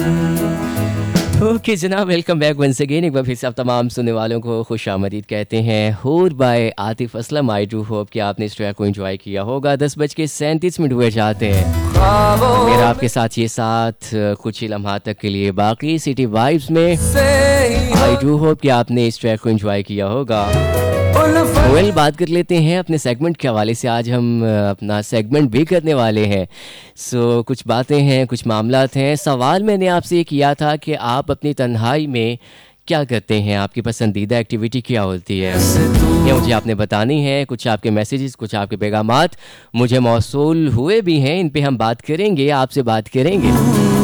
Okay जनाब, welcome back once again. एक बार फिर से आप तमाम सुनने वालों को खुश आमदीद कहते हैं। हूर bye Atif Aslam. I do hope कि आपने इस ट्रैक को एंजॉय किया होगा। 10:37 हुए जाते हैं। मेरा आपके साथ ये साथ कुछ ही लम्हात तक के लिए बाकी सिटी वाइब्स में। आई डू होप कि आपने इस ट्रैक को एंजॉय किया होगा। वेल, बात कर लेते हैं अपने सेगमेंट के हवाले से। आज हम अपना सेगमेंट भी करने वाले हैं। सो कुछ बातें हैं, कुछ मामलात हैं। सवाल मैंने आपसे ये किया था कि आप अपनी तन्हाई में क्या करते हैं, आपकी पसंदीदा एक्टिविटी क्या होती है, ये मुझे आपने बतानी है। कुछ आपके मैसेजेस, कुछ आपके पैगामात मुझे मौसूल हुए भी हैं, इन पे हम बात करेंगे, आपसे बात करेंगे।